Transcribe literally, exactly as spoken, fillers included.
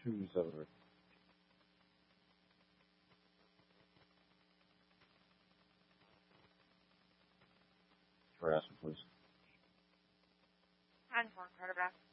two seven three. Harassment, please. ten four, quarterback.